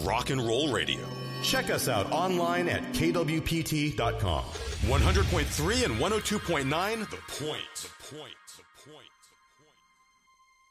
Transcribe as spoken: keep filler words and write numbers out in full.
rock and roll radio. Check us out online at k w p t dot com. one hundred point three and one oh two point nine, The Point. The Point. The Point.